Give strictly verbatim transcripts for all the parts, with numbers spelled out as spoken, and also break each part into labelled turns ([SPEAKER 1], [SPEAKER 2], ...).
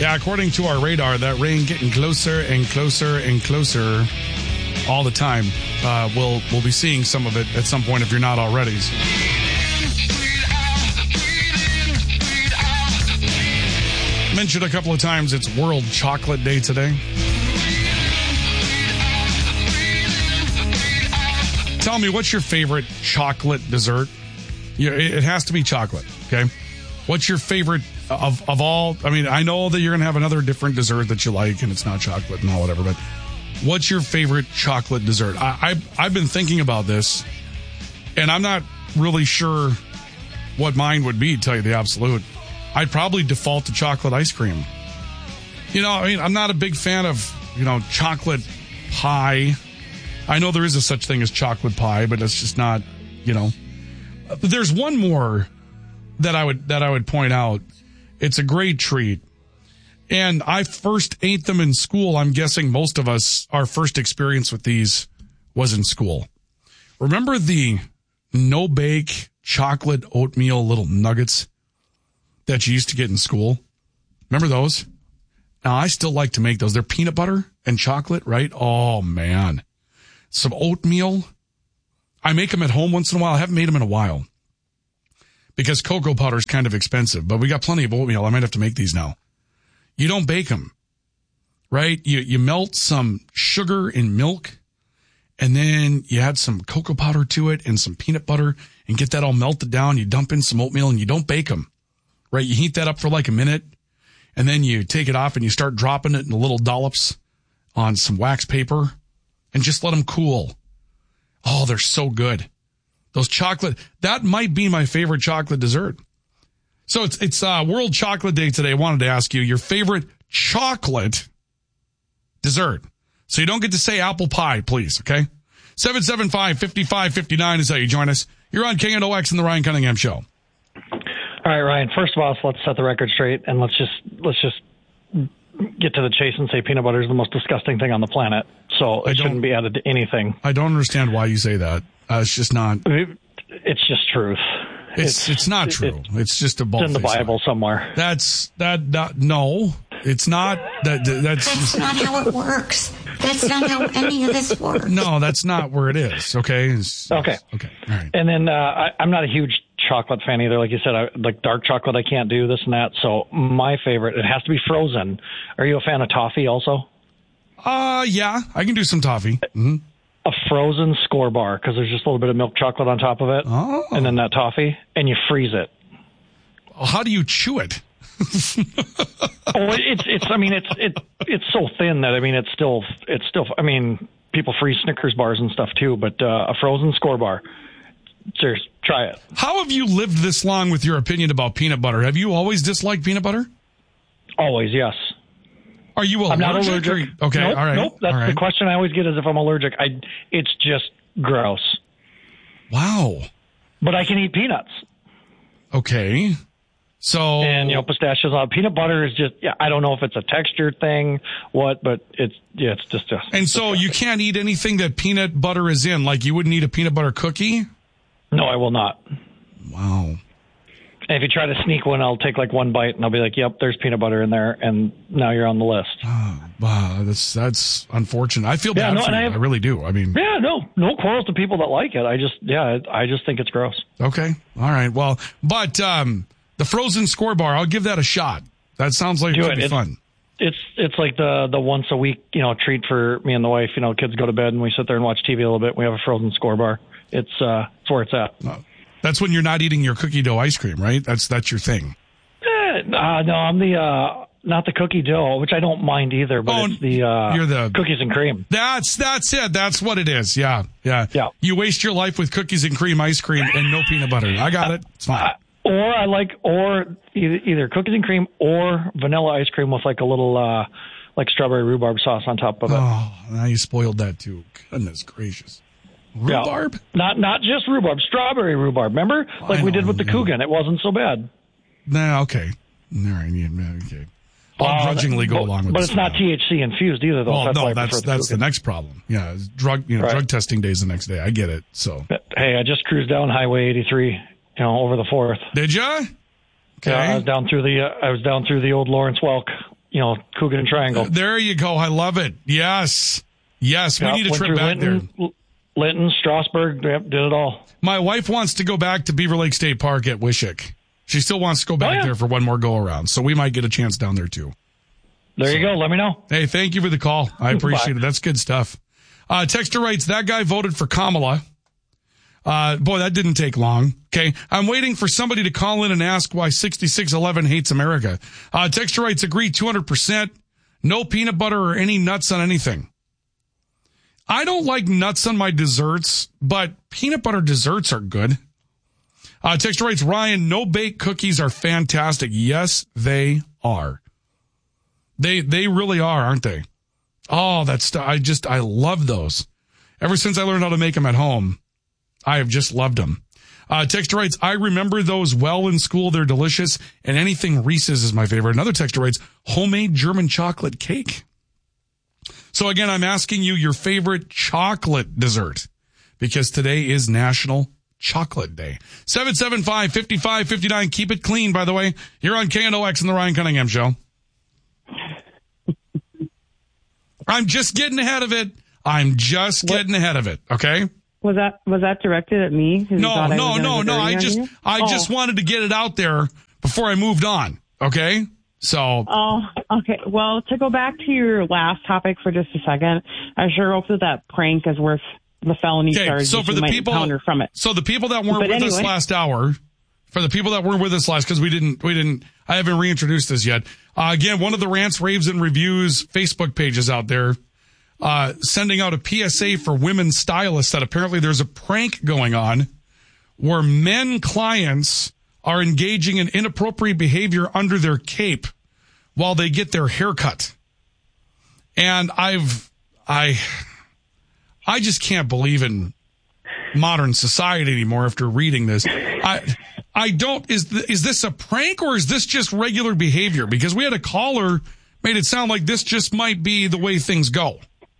[SPEAKER 1] Yeah, according to our radar, that rain getting closer and closer and closer all the time. Uh, we'll we'll be seeing some of it at some point if you're not already. Mentioned a couple of times it's World Chocolate Day today. Tell me, what's your favorite chocolate dessert? Yeah, it has to be chocolate, okay? What's your favorite of, of all? I mean, I know that you're going to have another different dessert that you like, and it's not chocolate and all whatever, but what's your favorite chocolate dessert? I, I've, I've been thinking about this, and I'm not really sure what mine would be, to tell you the absolute. I'd probably default to chocolate ice cream. You know, I mean, I'm not a big fan of, you know, chocolate pie. I know there is a such thing as chocolate pie, but it's just not, you know. There's one more that I would that I would point out. It's a great treat. And I first ate them in school. I'm guessing most of us, our first experience with these was in school. Remember the no-bake chocolate oatmeal little nuggets that you used to get in school? Remember those? Now, I still like to make those. They're peanut butter and chocolate, right? Oh, man. Some oatmeal. I make them at home once in a while. I haven't made them in a while because cocoa powder is kind of expensive, but we got plenty of oatmeal. I might have to make these now. You don't bake them, right? You you melt some sugar in milk, and then you add some cocoa powder to it and some peanut butter and get that all melted down. You dump in some oatmeal, and you don't bake them, right? You heat that up for like a minute, and then you take it off and you start dropping it in little dollops on some wax paper and just let them cool. Oh, they're so good. Those chocolate, that might be my favorite chocolate dessert. So it's it's uh, World Chocolate Day today. I wanted to ask you your favorite chocolate dessert. So you don't get to say apple pie, please, okay? seven seven five, five five five nine is how you join us. You're on K N O X and the Ryan Cunningham Show.
[SPEAKER 2] All right, Ryan, first of all, let's set the record straight, and let's just let's just get to the chase and say peanut butter is the most disgusting thing on the planet. So it shouldn't be added to anything.
[SPEAKER 1] I don't understand why you say that. Uh, it's just not.
[SPEAKER 2] It's just truth.
[SPEAKER 1] It's it's, it's not true. It, it's just a bald.
[SPEAKER 2] It's in the Bible lie. Somewhere.
[SPEAKER 1] That's that, that. No, it's not. That that's.
[SPEAKER 3] That's just, not how it works. That's not how any of this works.
[SPEAKER 1] No, that's not where it is. Okay. It's,
[SPEAKER 2] okay.
[SPEAKER 1] It's, okay. All right.
[SPEAKER 2] And then uh, I, I'm not a huge chocolate fan either. Like you said, I, like dark chocolate, I can't do this and that. So my favorite, it has to be frozen. Are you a fan of toffee also?
[SPEAKER 1] Uh, yeah, I can do some toffee. Mm-hmm.
[SPEAKER 2] A frozen Score bar, because there's just a little bit of milk chocolate on top of it,
[SPEAKER 1] oh.
[SPEAKER 2] and then that toffee, and you freeze it.
[SPEAKER 1] How do you chew it?
[SPEAKER 2] oh, it's it's. I mean, it's it it's so thin that I mean, it's still it's still. I mean, people freeze Snickers bars and stuff too, but uh, a frozen Score bar. Serious, try it.
[SPEAKER 1] How have you lived this long with your opinion about peanut butter? Have you always disliked peanut butter?
[SPEAKER 2] Always, yes.
[SPEAKER 1] Are you allergic?
[SPEAKER 2] I'm not allergic.
[SPEAKER 1] You, okay,
[SPEAKER 2] nope,
[SPEAKER 1] all right.
[SPEAKER 2] Nope, that's
[SPEAKER 1] all right.
[SPEAKER 2] the question I always get is if I'm allergic. I, it's just gross.
[SPEAKER 1] Wow.
[SPEAKER 2] But I can eat peanuts.
[SPEAKER 1] Okay. So.
[SPEAKER 2] And, you know, pistachios. Uh, peanut butter is just, yeah, I don't know if it's a texture thing, what, but it's, yeah, it's just. just
[SPEAKER 1] and so
[SPEAKER 2] disgusting.
[SPEAKER 1] You can't eat anything that peanut butter is in, like you wouldn't eat a peanut butter cookie?
[SPEAKER 2] No, I will not.
[SPEAKER 1] Wow.
[SPEAKER 2] And if you try to sneak one, I'll take like one bite and I'll be like, yep, there's peanut butter in there. And now you're on the list.
[SPEAKER 1] Oh, wow. That's, that's unfortunate. I feel
[SPEAKER 2] yeah,
[SPEAKER 1] bad
[SPEAKER 2] no,
[SPEAKER 1] for you. I, have, I really do. I mean.
[SPEAKER 2] Yeah, no, no quarrels to people that like it. I just, yeah, I just think it's gross.
[SPEAKER 1] Okay. All right. Well, but, um, the frozen Score bar, I'll give that a shot. That sounds like
[SPEAKER 2] do
[SPEAKER 1] it could
[SPEAKER 2] it.
[SPEAKER 1] be
[SPEAKER 2] it's,
[SPEAKER 1] fun.
[SPEAKER 2] It's, it's like the, the once a week, you know, treat for me and the wife. You know, kids go to bed and we sit there and watch T V a little bit. We have a frozen Score bar. It's, uh, it's where it's at.
[SPEAKER 1] Oh. That's when you're not eating your cookie dough ice cream, right? That's that's your thing.
[SPEAKER 2] Eh, uh, no, I'm the uh, not the cookie dough, which I don't mind either. But
[SPEAKER 1] oh,
[SPEAKER 2] it's the uh,
[SPEAKER 1] you're the
[SPEAKER 2] cookies and cream.
[SPEAKER 1] That's that's it. That's what it is. Yeah, yeah,
[SPEAKER 2] yeah.
[SPEAKER 1] You waste your life with cookies and cream ice cream and no peanut butter. I got it. It's fine.
[SPEAKER 2] Uh, or I like or either, either cookies and cream or vanilla ice cream with like a little uh, like strawberry rhubarb sauce on top of it.
[SPEAKER 1] Oh, now you spoiled that too. Goodness gracious. Rhubarb?
[SPEAKER 2] Yeah. Not not just rhubarb, strawberry rhubarb. Remember, like we did with the Coogan. It wasn't so bad.
[SPEAKER 1] Nah, okay. All right, yeah, okay. I'll uh, grudgingly go
[SPEAKER 2] but,
[SPEAKER 1] along with
[SPEAKER 2] but
[SPEAKER 1] this.
[SPEAKER 2] But it's not T H C infused either, though.
[SPEAKER 1] Well,
[SPEAKER 2] that's
[SPEAKER 1] no, that's that's the next problem. Yeah, drug you know
[SPEAKER 2] right.
[SPEAKER 1] drug testing days the next day. I get it. So
[SPEAKER 2] but, hey, I just cruised down Highway eighty-three, you know, over the fourth.
[SPEAKER 1] Did ya? Okay.
[SPEAKER 2] Yeah, I was down through the uh, I was down through the old Lawrence Welk you know, Coogan Triangle.
[SPEAKER 1] There you go. I love it. Yes. Yes. We
[SPEAKER 2] Yep,
[SPEAKER 1] need a
[SPEAKER 2] went
[SPEAKER 1] trip
[SPEAKER 2] through
[SPEAKER 1] back
[SPEAKER 2] Linton,
[SPEAKER 1] there.
[SPEAKER 2] Linton, Strasburg, yep, did it all.
[SPEAKER 1] My wife wants to go back to Beaver Lake State Park at Wishick. She still wants to go back
[SPEAKER 2] oh, yeah.
[SPEAKER 1] there for one more go around. So we might get a chance down there too.
[SPEAKER 2] There
[SPEAKER 1] so,
[SPEAKER 2] you go. Let me know.
[SPEAKER 1] Hey, thank you for the call. I appreciate it. That's good stuff. Uh, Texter writes, that guy voted for Kamala. Uh, boy, that didn't take long. Okay. I'm waiting for somebody to call in and ask why sixty-six eleven hates America. Uh, Texter writes, agree two hundred percent. No peanut butter or any nuts on anything. I don't like nuts on my desserts, but peanut butter desserts are good. Uh, Texter writes, Ryan, no bake cookies are fantastic. Yes, they are. They, they really are, aren't they? Oh, that's, I just, I love those. Ever since I learned how to make them at home, I have just loved them. Uh, Texter writes, I remember those well in school. They're delicious. And anything Reese's is my favorite. Another texter writes, homemade German chocolate cake. So again, I'm asking you your favorite chocolate dessert because today is National Chocolate Day. seven seven five, five five five nine. Keep it clean, by the way. You're on K N O X and the Ryan Cunningham Show. I'm just getting ahead of it. I'm just getting ahead of it. Okay.
[SPEAKER 4] Was that was that directed at me?
[SPEAKER 1] No, no, no, no. I just I
[SPEAKER 4] oh.
[SPEAKER 1] just wanted to get it out there before I moved on. Okay. So.
[SPEAKER 4] Oh, okay. Well, to go back to your last topic for just a second, I sure hope that that prank is worth the felony
[SPEAKER 1] okay,
[SPEAKER 4] charge.
[SPEAKER 1] So for the people,
[SPEAKER 4] from it.
[SPEAKER 1] so the people that weren't
[SPEAKER 4] but
[SPEAKER 1] with
[SPEAKER 4] anyway.
[SPEAKER 1] us last hour, for the people that weren't with us last, because we didn't, we didn't, I haven't reintroduced this yet. Uh, again, one of the Rants, Raves, and Reviews Facebook pages out there, uh, sending out a P S A for women stylists that apparently there's a prank going on where men clients are engaging in inappropriate behavior under their cape while they get their hair cut. And I've, I, I just can't believe in modern society anymore after reading this. I, I don't, is, th- is this a prank or is this just regular behavior? Because we had a caller made it sound like this just might be the way things go.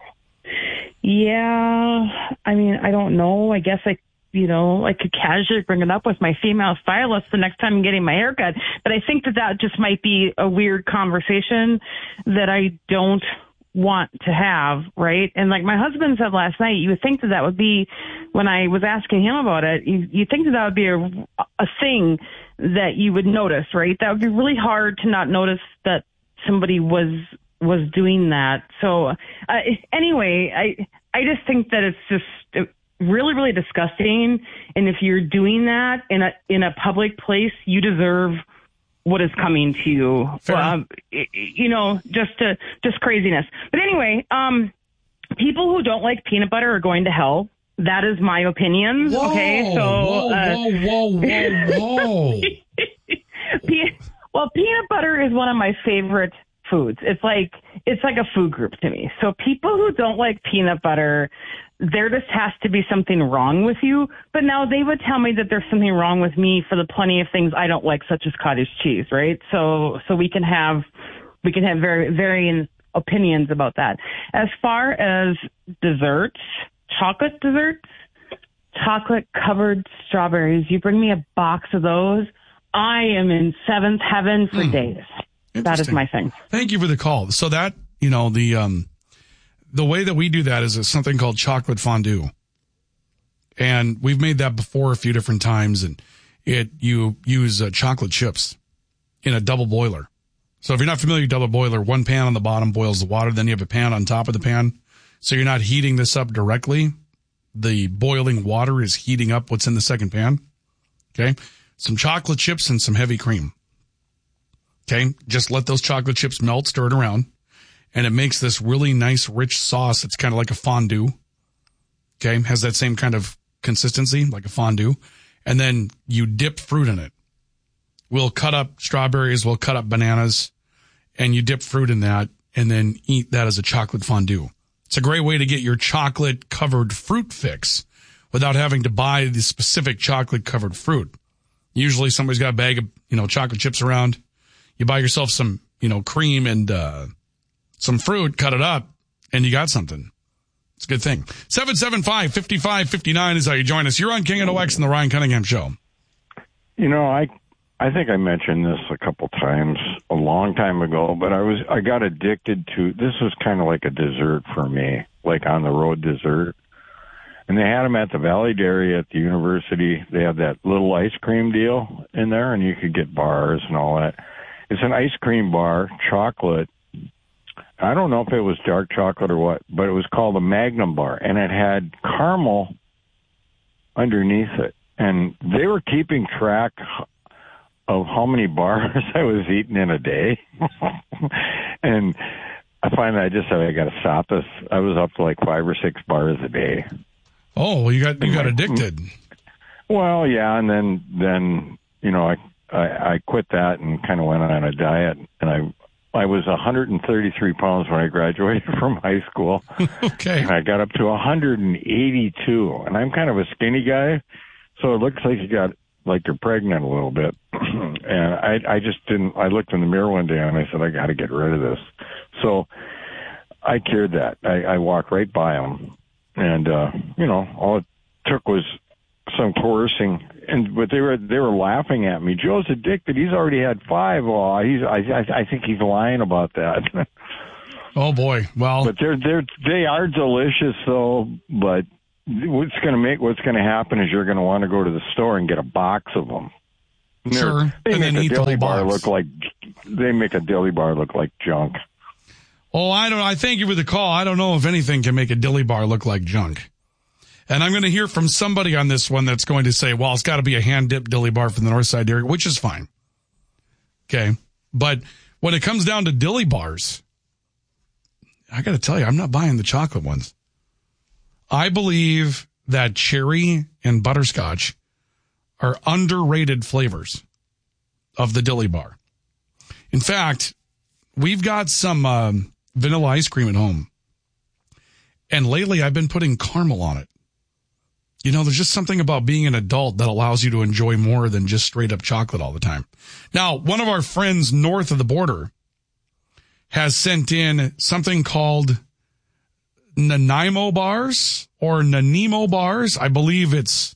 [SPEAKER 4] Yeah. I mean, I don't know. I guess I, you know, I could casually bring it up with my female stylist the next time I'm getting my hair cut. But I think that that just might be a weird conversation that I don't want to have, right? And like my husband said last night, you would think that that would be, when I was asking him about it, you, you think that that would be a, a thing that you would notice, right? That would be really hard to not notice that somebody was was doing that. So uh, anyway, I I just think that it's just really, really disgusting. And if you're doing that in a in a public place, you deserve what is coming to you. Um, you know, just to, just craziness. But anyway, um, people who don't like peanut butter are going to hell. That is my opinion.
[SPEAKER 1] Whoa,
[SPEAKER 4] okay, so
[SPEAKER 1] whoa,
[SPEAKER 4] uh,
[SPEAKER 1] whoa, whoa, whoa, whoa.
[SPEAKER 4] Pe- well, peanut butter is one of my favorite foods. It's like it's like a food group to me. So people who don't like peanut butter, there just has to be something wrong with you. But now they would tell me that there's something wrong with me for the plenty of things I don't like, such as cottage cheese, right? So so we can have we can have very varying opinions about that. As far as desserts, chocolate desserts, chocolate covered strawberries, you bring me a box of those, I am in seventh heaven for mm. days. That is my thing.
[SPEAKER 1] Thank you for the call. So that, you know, the um, the way that we do that is something called chocolate fondue. And we've made that before a few different times. And it you use uh, chocolate chips in a double boiler. So if you're not familiar with double boiler, one pan on the bottom boils the water. Then you have a pan on top of the pan. So you're not heating this up directly. The boiling water is heating up what's in the second pan. Okay. Some chocolate chips and some heavy cream. Okay, just let those chocolate chips melt, stir it around, and it makes this really nice, rich sauce. It's kind of like a fondue. Okay, has that same kind of consistency, like a fondue. And then you dip fruit in it. We'll cut up strawberries, we'll cut up bananas, and you dip fruit in that, and then eat that as a chocolate fondue. It's a great way to get your chocolate-covered fruit fix without having to buy the specific chocolate-covered fruit. Usually somebody's got a bag of, you know, chocolate chips around. You buy yourself some, you know, cream and uh, some fruit, cut it up, and you got something. It's a good thing. seven seven five, five five five nine is how you join us. You're on King and O X and the Ryan Cunningham Show.
[SPEAKER 5] You know, I I think I mentioned this a couple times a long time ago, but I was I got addicted to, this was kind of like a dessert for me, like on the road dessert. And they had them at the Valley Dairy at the university. They have that little ice cream deal in there, and you could get bars and all that. It's an ice cream bar, chocolate. I don't know if it was dark chocolate or what, but it was called a Magnum bar, and it had caramel underneath it. And they were keeping track of how many bars I was eating in a day. And I finally, I just said, I got to stop this. I was up to like five or six bars a day.
[SPEAKER 1] Oh, you got you got addicted.
[SPEAKER 5] Well, yeah, and then then you know I I, I quit that and kind of went on a diet, and I I was one hundred thirty-three pounds when I graduated from high school.
[SPEAKER 1] Okay,
[SPEAKER 5] and I got up to one hundred eighty-two, and I'm kind of a skinny guy, so it looks like you got like you're pregnant a little bit. And I I just didn't. I looked in the mirror one day and I said, I got to get rid of this. So I cured that. I, I walked right by them. And, uh, you know, all it took was some coercing. And, but they were, they were laughing at me. Joe's addicted. He's already had five. Oh, he's, I, I, I think he's lying about that.
[SPEAKER 1] Oh boy. Well,
[SPEAKER 5] but they're, they're, they are delicious though. But what's going to make, what's going to happen is you're going to want to go to the store and get a box of them.
[SPEAKER 1] Sure.
[SPEAKER 5] They
[SPEAKER 1] and
[SPEAKER 5] make
[SPEAKER 1] then
[SPEAKER 5] a
[SPEAKER 1] eat
[SPEAKER 5] dilly
[SPEAKER 1] the
[SPEAKER 5] bar
[SPEAKER 1] box.
[SPEAKER 5] look like, they make a dilly bar look like junk.
[SPEAKER 1] Oh, I don't. I thank you for the call. I don't know if anything can make a dilly bar look like junk. And I'm going to hear from somebody on this one that's going to say, well, it's got to be a hand-dipped dilly bar from the Northside Dairy, which is fine. Okay. But when it comes down to dilly bars, I got to tell you, I'm not buying the chocolate ones. I believe that cherry and butterscotch are underrated flavors of the dilly bar. In fact, we've got some um, vanilla ice cream at home. And lately I've been putting caramel on it. You know, there's just something about being an adult that allows you to enjoy more than just straight up chocolate all the time. Now, one of our friends north of the border has sent in something called Nanaimo bars or Nanaimo bars. I believe it's,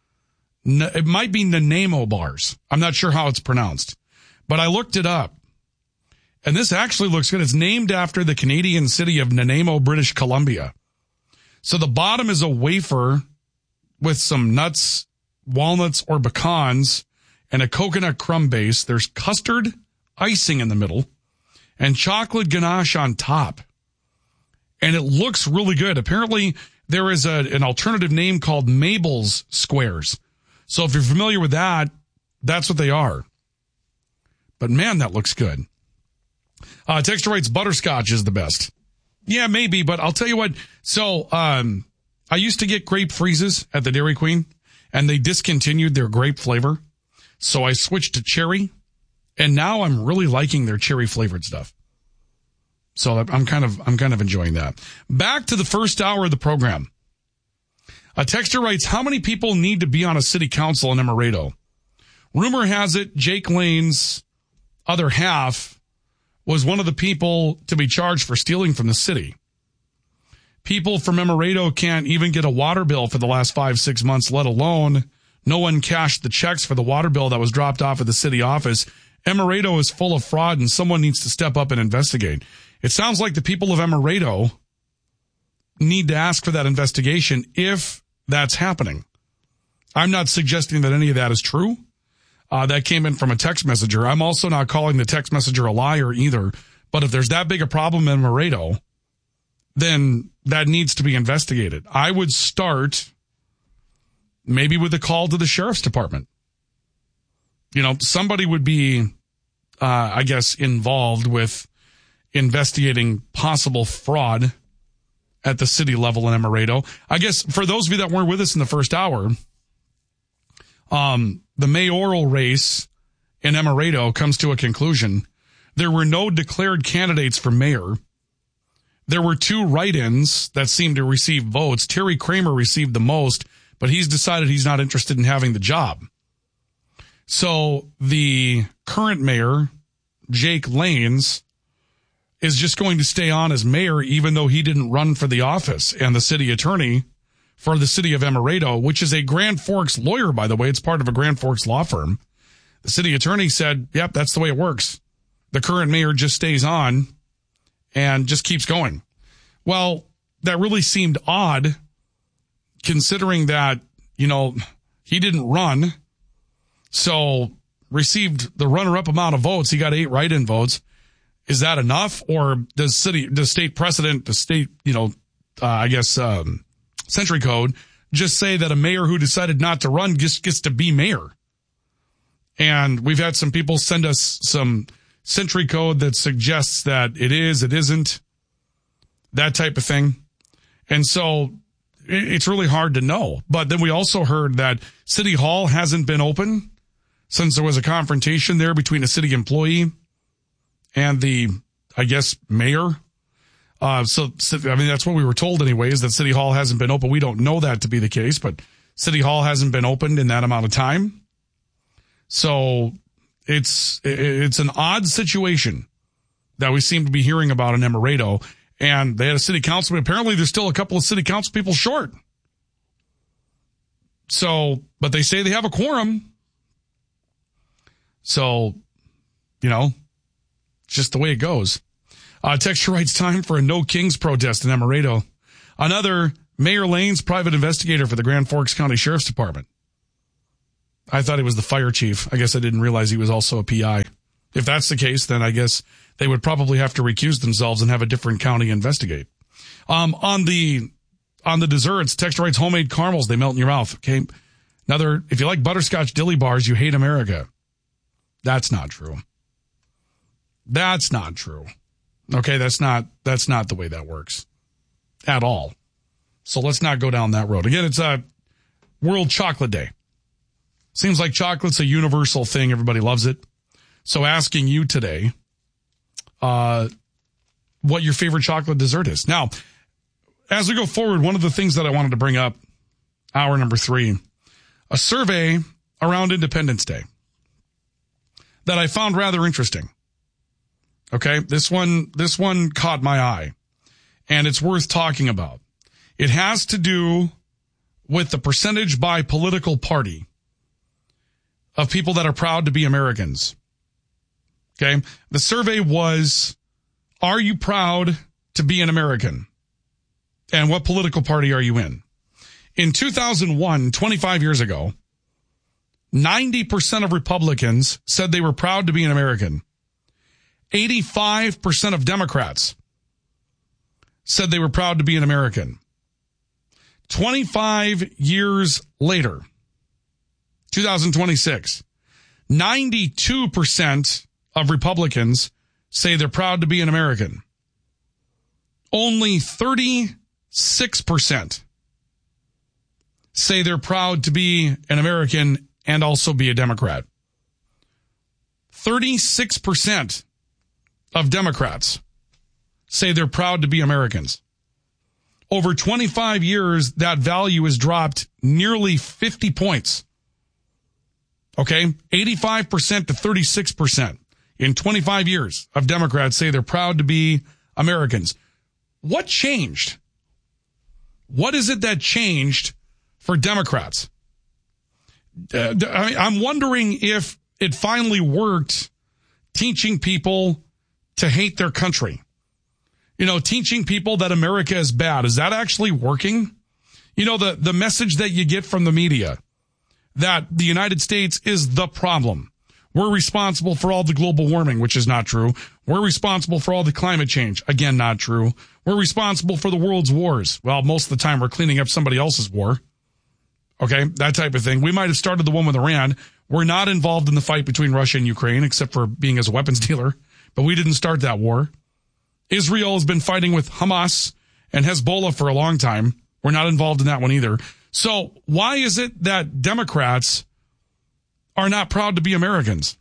[SPEAKER 1] it might be Nanaimo bars. I'm not sure how it's pronounced, but I looked it up. And this actually looks good. It's named after the Canadian city of Nanaimo, British Columbia. So the bottom is a wafer with some nuts, walnuts, or pecans, and a coconut crumb base. There's custard icing in the middle and chocolate ganache on top. And it looks really good. Apparently, there is a, an alternative name called Mabel's Squares. So if you're familiar with that, that's what they are. But man, that looks good. Uh, Texture writes, butterscotch is the best. Yeah, maybe, but I'll tell you what. So, um, I used to get grape freezes at the Dairy Queen, and they discontinued their grape flavor. So I switched to cherry, and now I'm really liking their cherry flavored stuff. So I'm kind of, I'm kind of enjoying that. Back to the first hour of the program. A texter writes, how many people need to be on a city council in Emerado? Rumor has it Jake Lane's other half was one of the people to be charged for stealing from the city. People from Emerado can't even get a water bill for the last five, six months, let alone no one cashed the checks for the water bill that was dropped off at the city office. Emerado is full of fraud and someone needs to step up and investigate. It sounds like the people of Emerado need to ask for that investigation if that's happening. I'm not suggesting that any of that is true. Uh, that came in from a text messenger. I'm also not calling the text messenger a liar either. But if there's that big a problem in Emerado, then that needs to be investigated. I would start maybe with a call to the sheriff's department. You know, somebody would be, uh, I guess, involved with investigating possible fraud at the city level in Emerado. I guess for those of you that weren't with us in the first hour, um, the mayoral race in Emerado comes to a conclusion. There were no declared candidates for mayor. There were two write-ins that seemed to receive votes. Terry Kramer received the most, but he's decided he's not interested in having the job. So the current mayor, Jake Lanes, is just going to stay on as mayor even though he didn't run for the office. And the city attorney for the city of Emerado, which is a Grand Forks lawyer, by the way, it's part of a Grand Forks law firm, The city attorney said, yep, that's the way it works. The current mayor just stays on and just keeps going. Well, that really seemed odd considering that, you know, he didn't run. So received the runner-up amount of votes. He got eight write-in votes. Is that enough? Or does city, does state precedent, the state, you know, uh, I guess, um, century code just say that a mayor who decided not to run just gets to be mayor? And we've had some people send us some century code that suggests that it is, it isn't, that type of thing. And so it's really hard to know. But then we also heard that City Hall hasn't been open since there was a confrontation there between a city employee and the, I guess, mayor. Uh, so, I mean, that's what we were told anyway, is that City Hall hasn't been open. We don't know that to be the case, but City Hall hasn't been opened in that amount of time. So it's, it's an odd situation that we seem to be hearing about in Amaretto. And they had a city council, but apparently there's still a couple of city council people short. So, but they say they have a quorum. So, you know, it's just the way it goes. Uh, Texture writes, time for a No Kings protest in Amaretto. Another Mayor Lane's private investigator for the Grand Forks County Sheriff's Department. I thought he was the fire chief. I guess I didn't realize he was also a P I. If that's the case, then I guess they would probably have to recuse themselves and have a different county investigate. Um, on the, on the desserts, Texture writes, homemade caramels, they melt in your mouth. Okay. Another, if you like butterscotch dilly bars, you hate America. That's not true. That's not true. Okay. That's not, that's not the way that works at all. So let's not go down that road. Again, it's a World Chocolate Day. Seems like chocolate's a universal thing. Everybody loves it. So asking you today, uh, what your favorite chocolate dessert is. Now, as we go forward, one of the things that I wanted to bring up, hour number three, a survey around Independence Day that I found rather interesting. Okay. This one, this one caught my eye and it's worth talking about. It has to do with the percentage by political party of people that are proud to be Americans. Okay. The survey was, are you proud to be an American? And what political party are you in? In two thousand one, twenty-five years ago, ninety percent of Republicans said they were proud to be an American. eighty-five percent of Democrats said they were proud to be an American. twenty-five years later, two thousand twenty-six, ninety-two percent of Republicans say they're proud to be an American. Only thirty-six percent say they're proud to be an American and also be a Democrat. thirty-six percent of Democrats say they're proud to be Americans. Over twenty-five years, that value has dropped nearly fifty points. Okay, eighty-five percent to thirty-six percent in twenty-five years of Democrats say they're proud to be Americans. What changed? What is it that changed for Democrats? Uh, I mean, I'm wondering if it finally worked teaching people to hate their country. You know, teaching people that America is bad. Is that actually working? You know, the, the message that you get from the media that the United States is the problem. We're responsible for all the global warming, which is not true. We're responsible for all the climate change. Again, not true. We're responsible for the world's wars. Well, most of the time we're cleaning up somebody else's war. Okay, that type of thing. We might have started the one with Iran. We're not involved in the fight between Russia and Ukraine, except for being as a weapons dealer. But we didn't start that war. Israel has been fighting with Hamas and Hezbollah for a long time. We're not involved in that one either. So why is it that Democrats are not proud to be Americans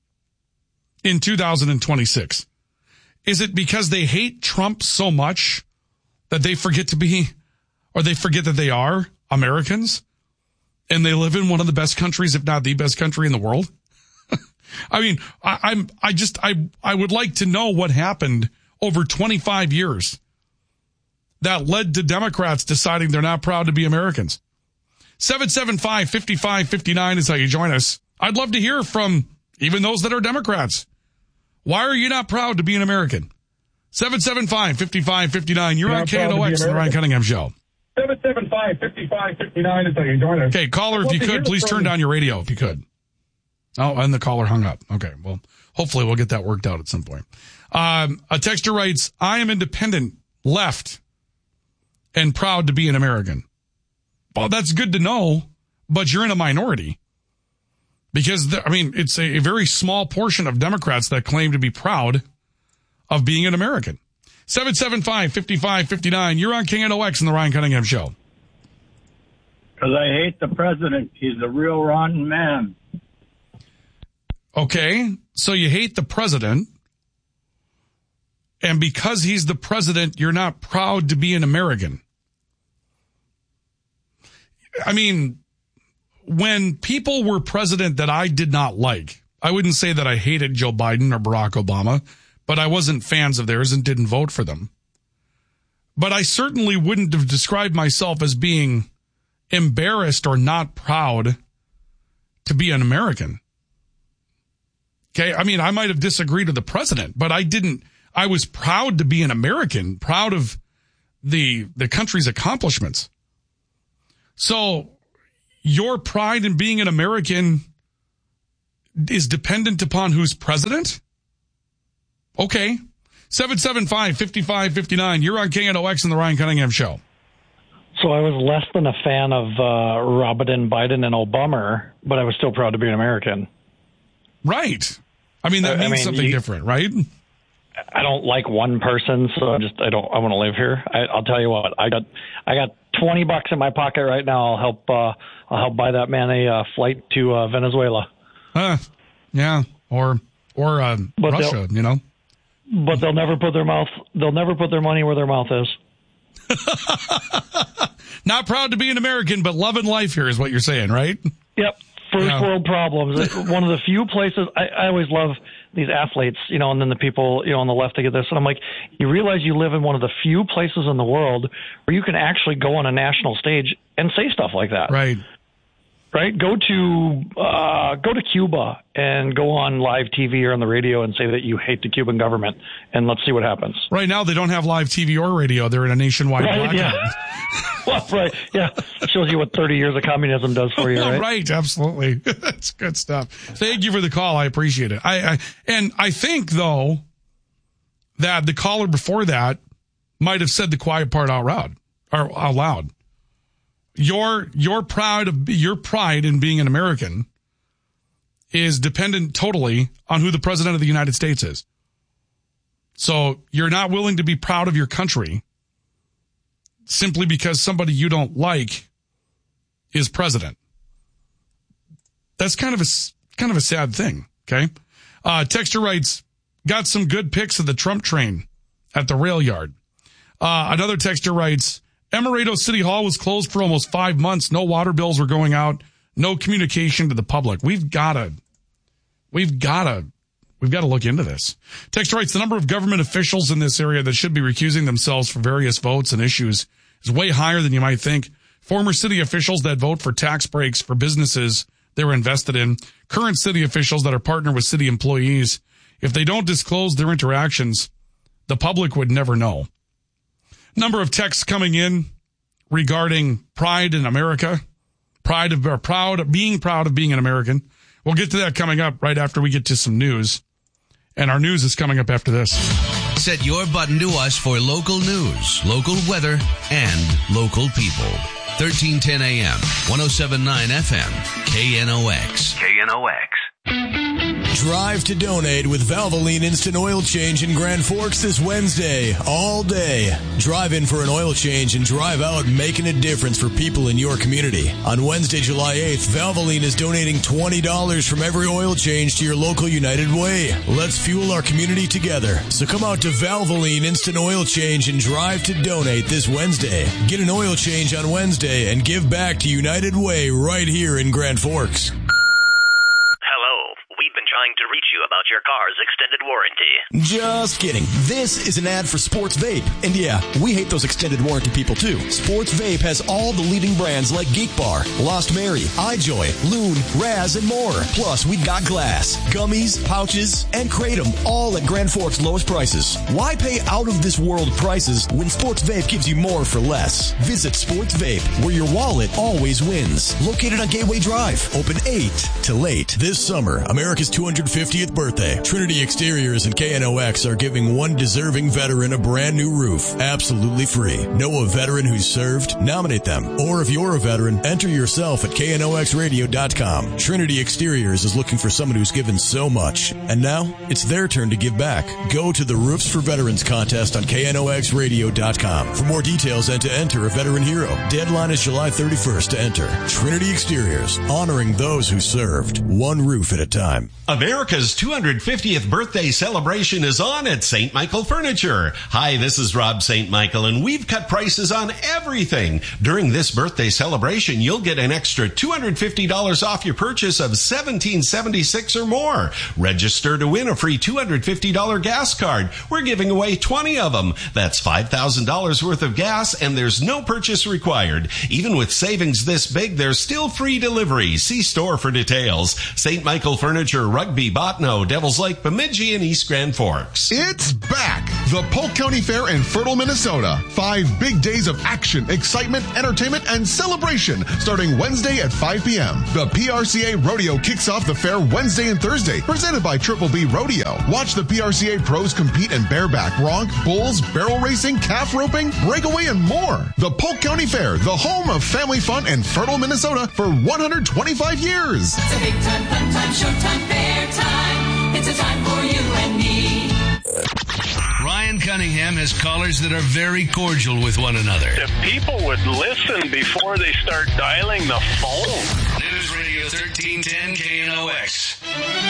[SPEAKER 1] in two thousand twenty-six? Is it because they hate Trump so much that they forget to be, or they forget that they are Americans and they live in one of the best countries, if not the best country in the world? I mean, I, I'm, I just, I, I would like to know what happened over twenty-five years that led to Democrats deciding they're not proud to be Americans. seven seven five, five five five nine is how you join us. I'd love to hear from even those that are Democrats. Why are you not proud to be an American? seven seven five, five five five nine. You're on K N O X and the Ryan Cunningham Show.
[SPEAKER 6] seven seven five, five five five nine is how you join us.
[SPEAKER 1] Okay, caller, if you could, please turn down your radio if you could. Oh, and the caller hung up. Okay, well, hopefully we'll get that worked out at some point. Um, a texter writes, I am independent, left, and proud to be an American. Well, that's good to know, but you're in a minority. Because, the, I mean, it's a, a very small portion of Democrats that claim to be proud of being an American. seven seven five, five five five nine. You're on K N O X and the Ryan Cunningham Show.
[SPEAKER 7] Because I hate the president. He's a real rotten man.
[SPEAKER 1] Okay, so you hate the president, and because he's the president, you're not proud to be an American. I mean, when people were president that I did not like, I wouldn't say that I hated Joe Biden or Barack Obama, but I wasn't fans of theirs and didn't vote for them. But I certainly wouldn't have described myself as being embarrassed or not proud to be an American. Okay, I mean, I might have disagreed with the president, but I didn't, I was proud to be an American, proud of the the country's accomplishments. So your pride in being an American is dependent upon who's president? Okay. seven seven five, five five five nine. You're on K N O X and the Ryan Cunningham Show.
[SPEAKER 2] So I was less than a fan of uh, Robert and Biden and Obama, but I was still proud to be an American.
[SPEAKER 1] Right. I mean, that
[SPEAKER 2] I
[SPEAKER 1] means
[SPEAKER 2] mean,
[SPEAKER 1] something
[SPEAKER 2] you,
[SPEAKER 1] different, right?
[SPEAKER 2] I don't like one person, so I just I don't I want to live here. I, I'll tell you what, I got I got twenty bucks in my pocket right now. I'll help uh, I'll help buy that man a uh, flight to uh, Venezuela.
[SPEAKER 1] Uh, yeah, or or uh, Russia, you know.
[SPEAKER 2] But they'll never put their mouth. They'll never put their money where their mouth is.
[SPEAKER 1] Not proud to be an American, but loving life here is what you're saying, right?
[SPEAKER 2] Yep. First
[SPEAKER 1] Yeah.
[SPEAKER 2] world problems. One of the few places I, I always love these athletes, you know, and then the people, you know, on the left to get this. And I'm like, you realize you live in one of the few places in the world where you can actually go on a national stage and say stuff like that.
[SPEAKER 1] Right.
[SPEAKER 2] Right. Go to uh, go to Cuba and go on live T V or on the radio and say that you hate the Cuban government, and let's see what happens.
[SPEAKER 1] Right now, they don't have live T V or radio. They're in a nationwide
[SPEAKER 2] Right,
[SPEAKER 1] blackout.
[SPEAKER 2] yeah. Well, right. Yeah. Shows you what thirty years of communism does for you, right?
[SPEAKER 1] Right. Absolutely. That's good stuff. Thank you for the call. I appreciate it. I, I and I think though that the caller before that might have said the quiet part out loud or out loud. Your your pride of your pride in being an American is dependent totally on who the president of the United States is. So you're not willing to be proud of your country simply because somebody you don't like is president. That's kind of a kind of a sad thing. Okay, uh, Texter writes, got some good pics of the Trump train at the rail yard. Uh, another texter writes, Emirado City Hall was closed for almost five months. No water bills were going out. No communication to the public. We've got to, we've got to, we've got to look into this. Text writes, the number of government officials in this area that should be recusing themselves for various votes and issues is way higher than you might think. Former city officials that vote for tax breaks for businesses they were invested in. Current city officials that are partnered with city employees. If they don't disclose their interactions, the public would never know. Number of texts coming in regarding pride in America, pride of or proud of being proud of being an American. We'll get to that coming up right after we get to some news. And our news is coming up after this.
[SPEAKER 8] Set your button to us for local news, local weather, and local people. thirteen ten a.m., one oh seven point nine F M, K N O X. K N O X.
[SPEAKER 9] Drive to donate with Valvoline Instant Oil Change in Grand Forks this Wednesday, all day. Drive in for an oil change and drive out making a difference for people in your community. On Wednesday, July eighth, Valvoline is donating twenty dollars from every oil change to your local United Way. Let's fuel our community together. So come out to Valvoline Instant Oil Change and drive to donate this Wednesday. Get an oil change on Wednesday and give back to United Way right here in Grand Forks.
[SPEAKER 10] Trying to reach you about your car's extended extended warranty.
[SPEAKER 9] Just kidding. This is an ad for Sports Vape. And yeah, we hate those extended warranty people too. Sports Vape has all the leading brands like Geek Bar, Lost Mary, iJoy, Loon, Raz, and more. Plus, we got glass, gummies, pouches, and Kratom, all at Grand Forks' lowest prices. Why pay out-of-this-world prices when Sports Vape gives you more for less? Visit Sports Vape, where your wallet always wins. Located on Gateway Drive. Open eight to late. This summer, America's two hundred fiftieth birthday. Trinity Exteriors and K N O X are giving one deserving veteran a brand new roof. Absolutely free. Know a veteran who's served? Nominate them. Or if you're a veteran, enter yourself at K N O X radio dot com. Trinity Exteriors is looking for someone who's given so much. And now, it's their turn to give back. Go to the Roofs for Veterans contest on K N O X radio dot com for more details and to enter a veteran hero. Deadline is July thirty-first to enter. Trinity Exteriors, honoring those who served, one roof at a time.
[SPEAKER 11] America's two hundred fiftieth birthday celebration is on at Saint Michael Furniture. Hi, this is Rob Saint Michael, and we've cut prices on everything. During this birthday celebration, you'll get an extra two hundred fifty dollars off your purchase of seventeen seventy-six or more. Register to win a free two hundred fifty dollars gas card. We're giving away twenty of them. That's five thousand dollars worth of gas, and there's no purchase required. Even with savings this big, there's still free delivery. See store for details. Saint Michael Furniture, Rugby, Botno, Devils Lake, Bemidji, and East Grand Forks.
[SPEAKER 12] It's back! The Polk County Fair in Fertile, Minnesota. Five big days of action, excitement, entertainment, and celebration starting Wednesday at five p.m. The P R C A Rodeo kicks off the fair Wednesday and Thursday, presented by Triple B Rodeo. Watch the P R C A pros compete in bareback, bronc, bulls, barrel racing, calf roping, breakaway, and more. The Polk County Fair, the home of family fun in Fertile, Minnesota for one hundred twenty-five years.
[SPEAKER 13] It's a big time, fun time, showtime, fair time. It's a time for you and me.
[SPEAKER 8] Ryan Cunningham has callers that are very cordial with one another.
[SPEAKER 14] If people would listen before they start dialing the phone.
[SPEAKER 8] News Radio thirteen ten K N O X.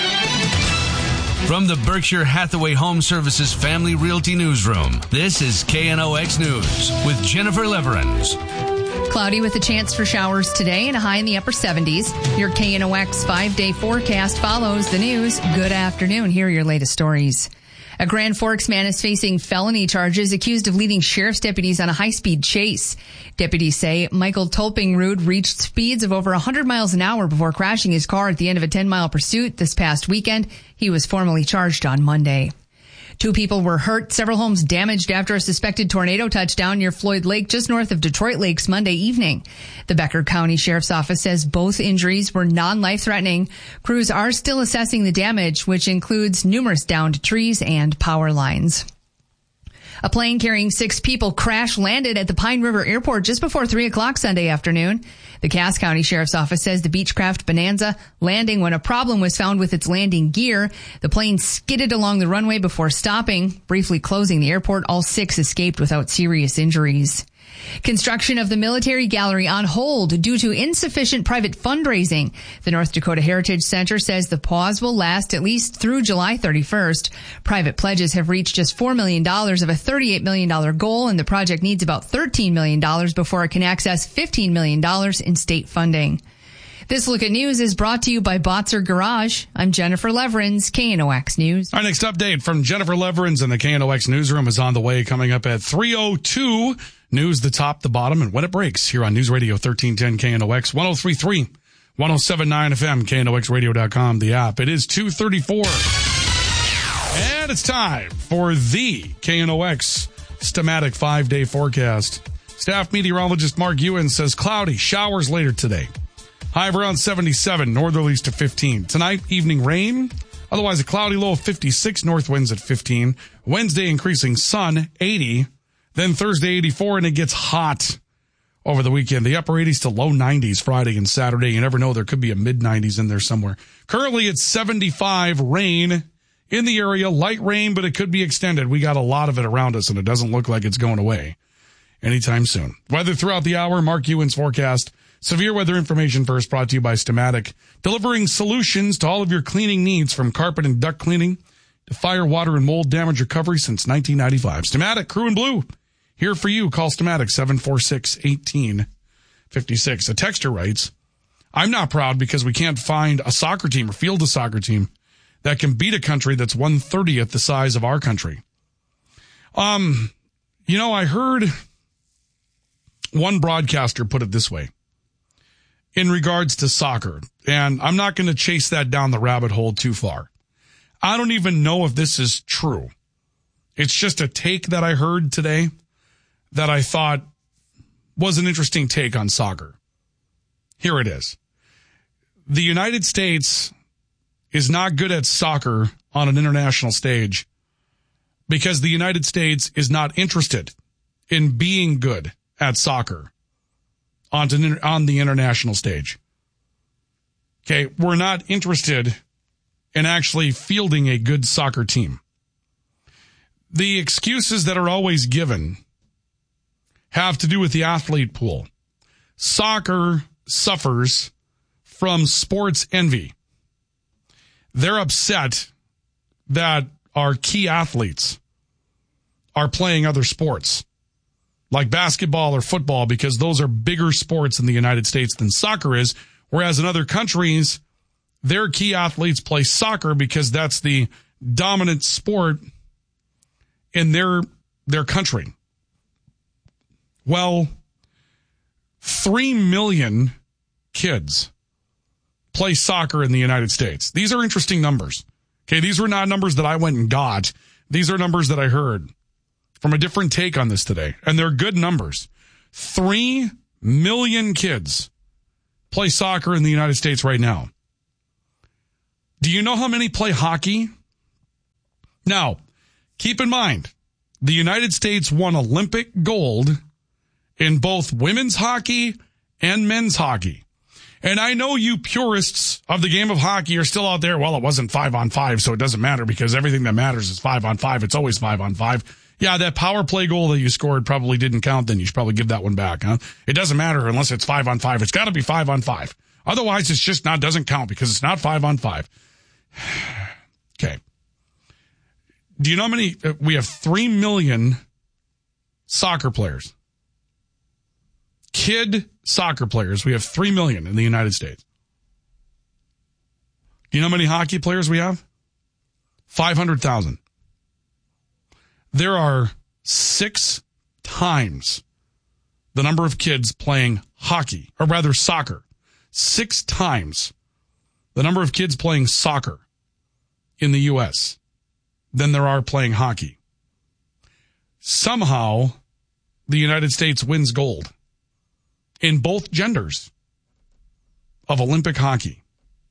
[SPEAKER 8] From the Berkshire Hathaway Home Services Family Realty Newsroom, this is K N O X News with Jennifer Leverins.
[SPEAKER 15] Cloudy with a chance for showers today and a high in the upper seventies. Your K N O X five-day forecast follows the news. Good afternoon. Here are your latest stories. A Grand Forks man is facing felony charges accused of leading sheriff's deputies on a high-speed chase. Deputies say Michael Tolpingrud reached speeds of over one hundred miles an hour before crashing his car at the end of a ten-mile pursuit this past weekend. He was formally charged on Monday. Two people were hurt, several homes damaged after a suspected tornado touchdown near Floyd Lake, just north of Detroit Lakes Monday evening. The Becker County Sheriff's Office says both injuries were non-life-threatening. Crews are still assessing the damage, which includes numerous downed trees and power lines. A plane carrying six people crash landed at the Pine River Airport just before three o'clock Sunday afternoon. The Cass County Sheriff's Office says the Beechcraft Bonanza landing when a problem was found with its landing gear. The plane skidded along the runway before stopping, briefly closing the airport. All six escaped without serious injuries. Construction of the military gallery on hold due to insufficient private fundraising. The North Dakota Heritage Center says the pause will last at least through July thirty-first. Private pledges have reached just four million dollars of a thirty-eight million dollars goal, and the project needs about thirteen million dollars before it can access fifteen million dollars in state funding. This Look at News is brought to you by Botzer Garage. I'm Jennifer Leverins, K N O X News.
[SPEAKER 1] Our next update from Jennifer Leverins in the K N O X Newsroom is on the way, coming up at three oh two. News, the top, the bottom, and when it breaks here on News Radio thirteen ten K N O X, one oh three point three, one oh seven point nine F M, K N O X radio dot com, the app. It is two thirty-four. And it's time for the K N O X Stamatic five-day forecast. Staff meteorologist Mark Ewan says cloudy, showers later today. High of around seventy-seven, northerlies to fifteen. Tonight, evening rain. Otherwise, a cloudy low of fifty-six, north winds at fifteen. Wednesday, increasing sun, eighty. Then Thursday, eighty-four, and it gets hot over the weekend. The upper eighties to low nineties Friday and Saturday. You never know, there could be a mid nineties in there somewhere. Currently, it's seventy-five, rain in the area, light rain, but it could be extended. We got a lot of it around us, and it doesn't look like it's going away anytime soon. Weather throughout the hour, Mark Ewan's forecast. Severe weather information first, brought to you by Stamatic, delivering solutions to all of your cleaning needs, from carpet and duct cleaning to fire, water, and mold damage recovery since nineteen ninety-five. Stamatic, Crew in Blue, here for you. Call Stamatic, seven four six, one eight five six. A texter writes, I'm not proud because we can't find a soccer team or field a soccer team that can beat a country that's one thirtieth the size of our country. Um, you know, I heard one broadcaster put it this way in regards to soccer, and I'm not going to chase that down the rabbit hole too far. I don't even know if this is true. It's just a take that I heard today that I thought was an interesting take on soccer. Here it is. The United States is not good at soccer on an international stage because the United States is not interested in being good at soccer on the international stage. Okay, we're not interested in actually fielding a good soccer team. The excuses that are always given have to do with the athlete pool. Soccer suffers from sports envy. They're upset that our key athletes are playing other sports like basketball or football because those are bigger sports in the United States than soccer is, whereas in other countries, their key athletes play soccer because that's the dominant sport in their their country. Well, three million kids play soccer in the United States. These are interesting numbers. Okay, these were not numbers that I went and got. These are numbers that I heard from a different take on this today, and they're good numbers. Three million kids play soccer in the United States right now. Do you know how many play hockey? Now, keep in mind, the United States won Olympic gold in both women's hockey and men's hockey. And I know you purists of the game of hockey are still out there. Well, it wasn't five on five, so it doesn't matter because everything that matters is five on five. It's always five on five. Yeah, that power play goal that you scored probably didn't count. Then you should probably give that one back, huh? It doesn't matter unless it's five on five. It's got to be five on five. Otherwise, it's just not, doesn't count because it's not five on five. Okay. Do you know how many? We have three million soccer players. Kid soccer players. We have three million in the United States. Do you know how many hockey players we have? five hundred thousand. There are six times the number of kids playing hockey, or rather soccer. Six times the number of kids playing soccer in the U S than there are playing hockey. Somehow, the United States wins gold in both genders of Olympic hockey.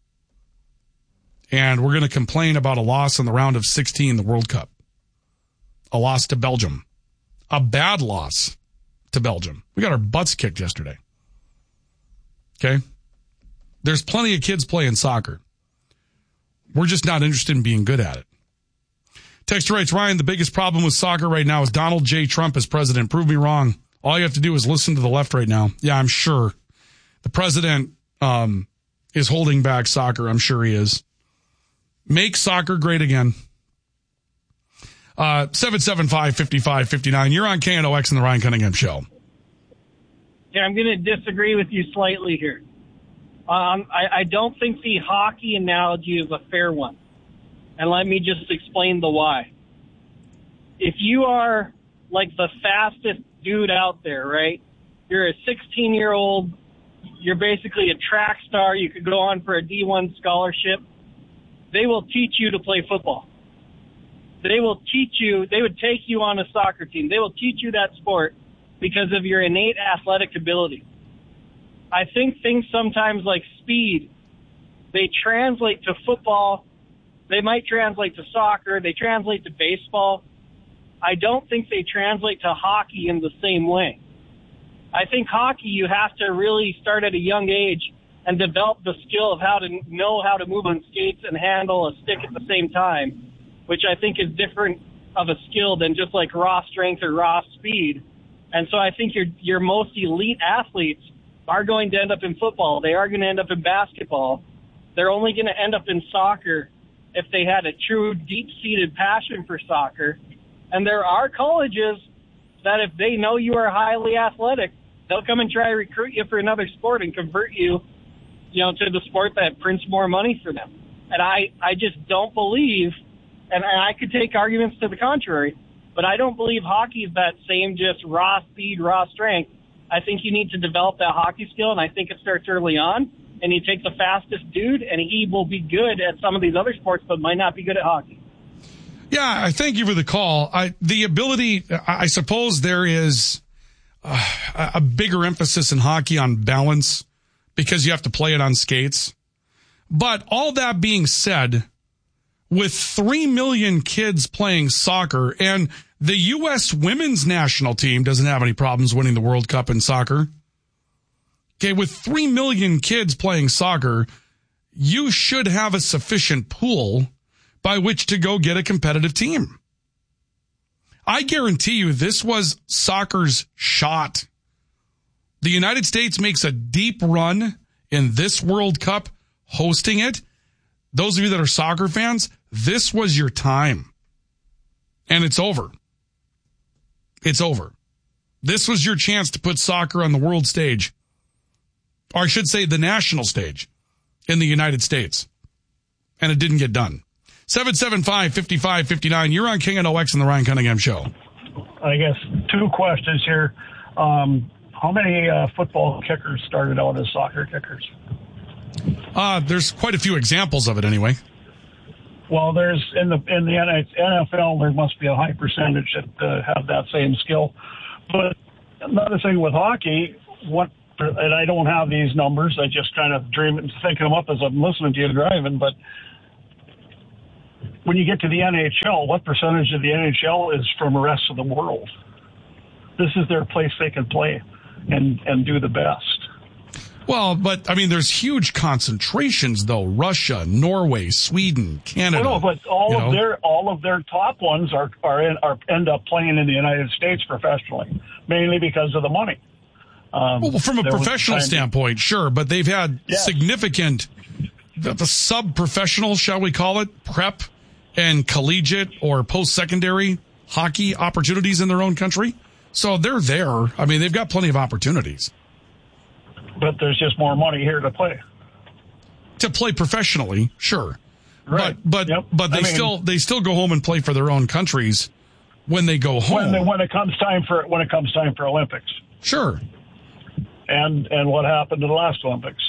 [SPEAKER 1] And we're going to complain about a loss in the round of sixteen, the World Cup. A loss to Belgium. A bad loss to Belgium. We got our butts kicked yesterday. Okay? There's plenty of kids playing soccer. We're just not interested in being good at it. Texter writes, Ryan, the biggest problem with soccer right now is Donald J. Trump as president. Prove me wrong. All you have to do is listen to the left right now. Yeah, I'm sure. The president um, is holding back soccer. I'm sure he is. Make soccer great again. Uh, seven seven five, five five five nine. You're on K N O X and the Ryan Cunningham Show.
[SPEAKER 10] Yeah, I'm going to disagree with you slightly here. Um, I, I don't think the hockey analogy is a fair one. And let me just explain the why. If you are like the fastest dude out there, right? You're a sixteen-year-old. You're basically a track star. You could go on for a D one scholarship. They will teach you to play football. They will teach you, they would take you on a soccer team. They will teach you that sport because of your innate athletic ability. I think things sometimes like speed, they translate to football. They might translate to soccer. They translate to baseball. I don't think they translate to hockey in the same way. I think hockey, you have to really start at a young age and develop the skill of how to know how to move on skates and handle a stick at the same time, which I think is different of a skill than just like raw strength or raw speed. And so I think your your most elite athletes are going to end up in football. They are going to end up in basketball. They're only going to end up in soccer if they had a true deep-seated passion for soccer. And there are colleges that if they know you are highly athletic, they'll come and try to recruit you for another sport and convert you, you know, to the sport that prints more money for them. And I, I just don't believe, and I could take arguments to the contrary, but I don't believe hockey is that same just raw speed, raw strength. I think you need to develop that hockey skill, and I think it starts early on. And you take the fastest dude, and he will be good at some of these other sports, but might not be good at hockey.
[SPEAKER 1] Yeah, I thank you for the call. I, the ability, I suppose there is uh, a bigger emphasis in hockey on balance because you have to play it on skates. But all that being said, with three million kids playing soccer, and the U S women's national team doesn't have any problems winning the World Cup in soccer. Okay, with three million kids playing soccer, you should have a sufficient pool by which to go get a competitive team. I guarantee you this was soccer's shot. The United States makes a deep run in this World Cup, hosting it. Those of you that are soccer fans, this was your time. And it's over. It's over. This was your chance to put soccer on the world stage. Or I should say the national stage in the United States. And it didn't get done. seven seven five, five five five nine. You're on K N O X and the Ryan Cunningham Show.
[SPEAKER 7] I guess two questions here. Um, how many uh, football kickers started out as soccer kickers?
[SPEAKER 1] Uh, there's quite a few examples of it anyway.
[SPEAKER 7] Well, there's in the in the N F L, there must be a high percentage that uh, have that same skill. But another thing with hockey, what and I don't have these numbers. I just kind of dream and thinking them up as I'm listening to you driving. But when you get to the N H L, what percentage of the N H L is from the rest of the world? This is their place they can play and, and do the best.
[SPEAKER 1] Well, but I mean, there's huge concentrations though. Russia, Norway, Sweden, Canada.
[SPEAKER 7] No, but all of
[SPEAKER 1] know?
[SPEAKER 7] their all of their top ones are are, in, are end up playing in the United States professionally, mainly because of the money. Um,
[SPEAKER 1] well, from a professional standpoint, sure, but they've had
[SPEAKER 7] yes.
[SPEAKER 1] significant the, the sub-professional, shall we call it, prep and collegiate or post-secondary hockey opportunities in their own country. So they're there. I mean, they've got plenty of opportunities.
[SPEAKER 7] But there's just more money here to play.
[SPEAKER 1] To play professionally, sure.
[SPEAKER 7] Right.
[SPEAKER 1] But but
[SPEAKER 7] yep.
[SPEAKER 1] but they
[SPEAKER 7] I mean,
[SPEAKER 1] still they still go home and play for their own countries when they go home.
[SPEAKER 7] When, they, when it comes time for when it comes time for Olympics.
[SPEAKER 1] Sure.
[SPEAKER 7] And and what happened to the last Olympics?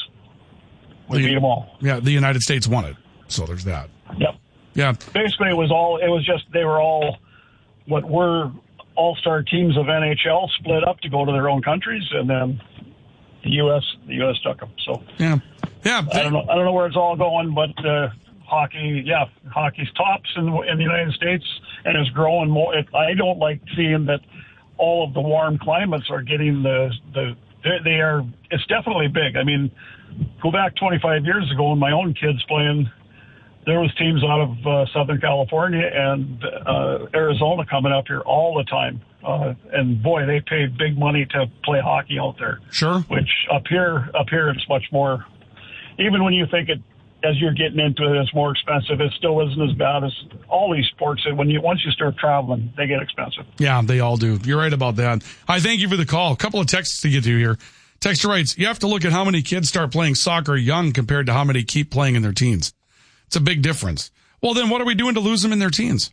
[SPEAKER 7] We
[SPEAKER 1] the,
[SPEAKER 7] beat them all.
[SPEAKER 1] Yeah, the United States won it. So there's that.
[SPEAKER 7] Yep.
[SPEAKER 1] Yeah.
[SPEAKER 7] Basically, it was all. It was just they were all what were all-star teams of N H L split up to go to their own countries, and then the U S the U S took them. So
[SPEAKER 1] yeah, yeah.
[SPEAKER 7] I don't know. I don't know where it's all going, but uh, hockey, yeah, hockey's tops in the, in the United States and is growing more. It, I don't like seeing that all of the warm climates are getting the the. They, they are. It's definitely big. I mean, go back twenty-five years ago when my own kids playing. There was teams out of uh, Southern California and uh, Arizona coming up here all the time. Uh, and boy, they paid big money to play hockey out there.
[SPEAKER 1] Sure.
[SPEAKER 7] Which up here, up here, it's much more. Even when you think it, as you're getting into it, it's more expensive. It still isn't as bad as all these sports. When you once you start traveling, they get expensive.
[SPEAKER 1] Yeah, they all do. You're right about that. I thank you for the call. A couple of texts to get to here. Texter writes, you have to look at how many kids start playing soccer young compared to how many keep playing in their teens. It's a big difference. Well, then what are we doing to lose them in their teens?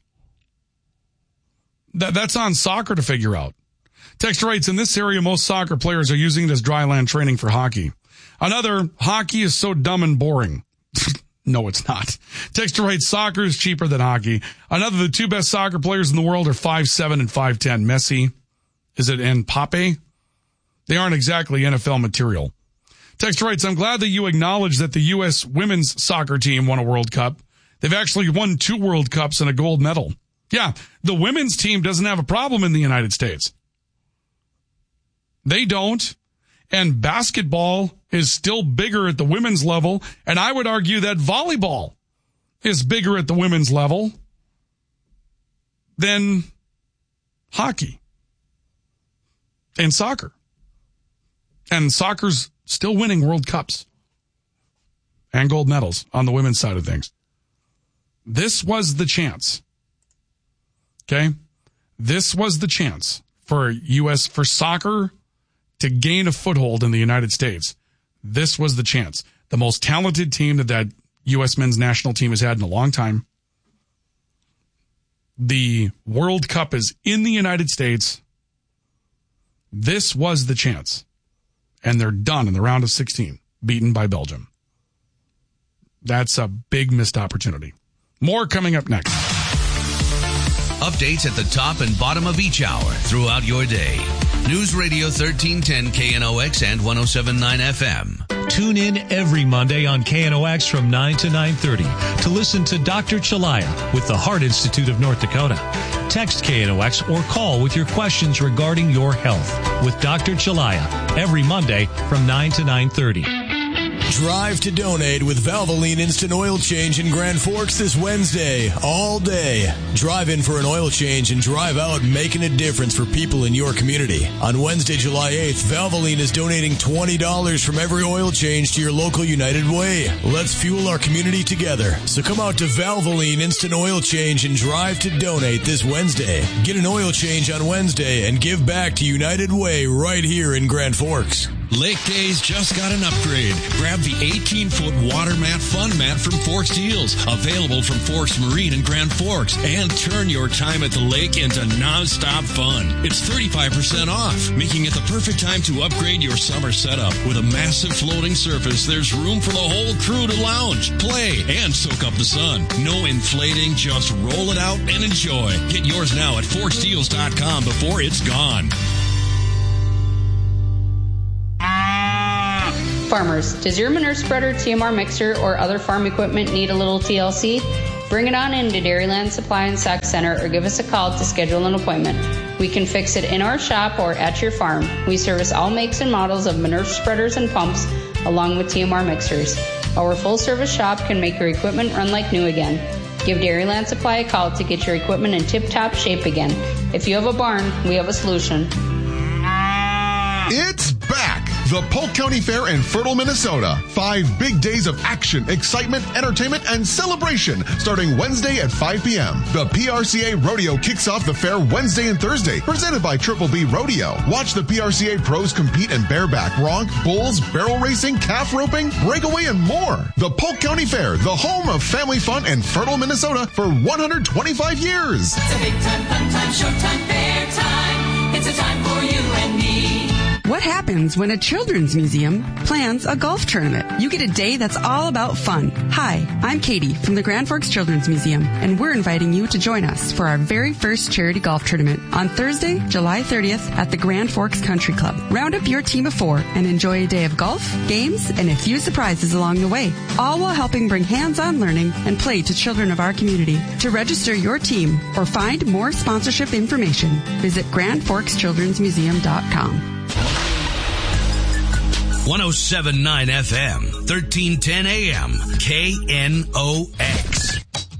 [SPEAKER 1] That, that's on soccer to figure out. Texter writes, in this area, most soccer players are using it as dry land training for hockey. Another, hockey is so dumb and boring. No, it's not. Texter writes, soccer is cheaper than hockey. Another, the two best soccer players in the world are five seven and five ten. Messi, is it, and Pape? They aren't exactly N F L material. Texter writes, I'm glad that you acknowledge that the U S women's soccer team won a World Cup. They've actually won two World Cups and a gold medal. Yeah, the women's team doesn't have a problem in the United States. They don't. And basketball is still bigger at the women's level. And I would argue that volleyball is bigger at the women's level than hockey and soccer. And soccer's still winning World Cups and gold medals on the women's side of things. This was the chance. Okay? This was the chance for U S, for soccer to gain a foothold in the United States. This was the chance. The most talented team that that U S men's national team has had in a long time. The World Cup is in the United States. This was the chance. And they're done in the round of sixteen, beaten by Belgium. That's a big missed opportunity. More coming up next.
[SPEAKER 8] Updates at the top and bottom of each hour throughout your day. News Radio thirteen ten K N O X and one oh seven point nine F M.
[SPEAKER 16] Tune in every Monday on K N O X from nine to nine thirty to listen to Doctor Chalaya with the Heart Institute of North Dakota. Text K N O X or call with your questions regarding your health with Doctor Chalaya every Monday from nine to nine thirty.
[SPEAKER 9] Drive to donate with Valvoline Instant Oil Change in Grand Forks this Wednesday, all day. Drive in for an oil change and drive out making a difference for people in your community. On Wednesday, July eighth, Valvoline is donating twenty dollars from every oil change to your local United Way. Let's fuel our community together. So come out to Valvoline Instant Oil Change and drive to donate this Wednesday. Get an oil change on Wednesday and give back to United Way right here in Grand Forks.
[SPEAKER 17] Lake Days just got an upgrade. Grab the eighteen-foot water mat fun mat from Forks Deals, available from Forks Marine in Grand Forks, and turn your time at the lake into non-stop fun. It's thirty-five percent off, making it the perfect time to upgrade your summer setup. With a massive floating surface, there's room for the whole crew to lounge, play, and soak up the sun. No inflating, just roll it out and enjoy. Get yours now at forks deals dot com before it's gone.
[SPEAKER 18] Farmers, does your manure spreader, T M R mixer, or other farm equipment need a little T L C? Bring it on in to Dairyland Supply and Sack Center or give us a call to schedule an appointment. We can fix it in our shop or at your farm. We service all makes and models of manure spreaders and pumps, along with T M R mixers. Our full-service shop can make your equipment run like new again. Give Dairyland Supply a call to get your equipment in tip-top shape again. If you have a barn, we have a solution.
[SPEAKER 12] It's back! The Polk County Fair in Fertile, Minnesota. Five big days of action, excitement, entertainment, and celebration starting Wednesday at five p.m. The P R C A Rodeo kicks off the fair Wednesday and Thursday, presented by Triple B Rodeo. Watch the P R C A pros compete in bareback, bronc, bulls, barrel racing, calf roping, breakaway, and more. The Polk County Fair, the home of family fun in Fertile, Minnesota for one hundred twenty-five years.
[SPEAKER 13] It's a big time, fun time, showtime, fair time. It's a time for you and me.
[SPEAKER 19] What happens when a children's museum plans a golf tournament? You get a day that's all about fun. Hi, I'm Katie from the Grand Forks Children's Museum, and we're inviting you to join us for our very first charity golf tournament on Thursday, July thirtieth at the Grand Forks Country Club. Round up your team of four and enjoy a day of golf, games, and a few surprises along the way, all while helping bring hands-on learning and play to children of our community. To register your team or find more sponsorship information, visit grand forks children's museum dot com.
[SPEAKER 8] one oh seven point nine F M, thirteen ten A M, K N O X.